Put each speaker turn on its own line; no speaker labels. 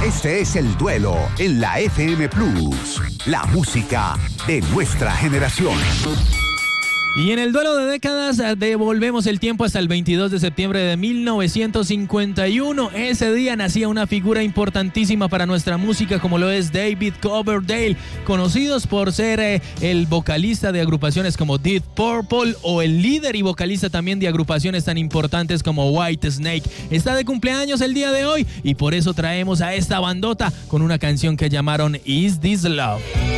Este es El Duelo en la FM Plus, la música de nuestra generación.
Y en el duelo de décadas devolvemos el tiempo hasta el 22 de septiembre de 1951. Ese día nacía una figura importantísima para nuestra música como lo es David Coverdale, conocidos por ser el vocalista de agrupaciones como Deep Purple o el líder y vocalista también de agrupaciones tan importantes como Whitesnake. Está de cumpleaños el día de hoy y por eso traemos a esta bandota con una canción que llamaron Is This Love.